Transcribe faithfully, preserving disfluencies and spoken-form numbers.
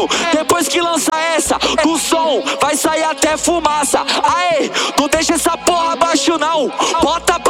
Depois que lança essa, do som vai sair até fumaça. Aê, não deixa essa porra abaixo não. Bota